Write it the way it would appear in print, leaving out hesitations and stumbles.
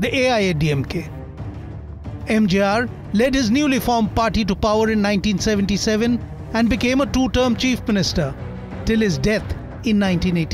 the AIADMK. MJR led his newly formed party to power in 1977 and became a two-term chief minister till his death in 1980.